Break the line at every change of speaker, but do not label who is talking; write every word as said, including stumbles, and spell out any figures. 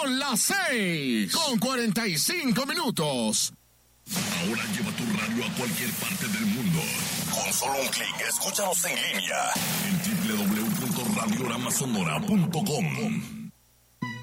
Son las seis con cuarenta y cinco minutos.
Ahora lleva tu radio a cualquier parte del mundo. Con solo un clic, escúchanos en línea en doble u doble u doble u punto radiorama sonora punto com.